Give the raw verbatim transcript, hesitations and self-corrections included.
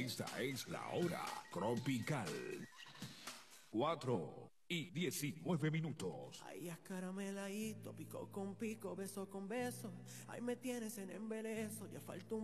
Esta es la hora tropical. Cuatro y diecinueve minutos. Ay, escarameladito, pico con pico, beso con beso. Ahí me tienes en embeleso, ya falta un